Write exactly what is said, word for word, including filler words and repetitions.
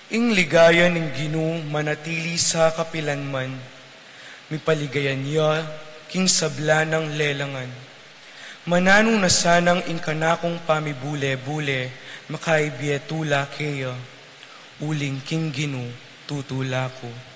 Ing ligaya ng Ginoo manatili sa kapilanman, mipaligayan niya king sabla ng lelangan. Manano na sanang inkanakong pamibule-bule, makaibiyetula keya, uling king Ginoo tutula ko.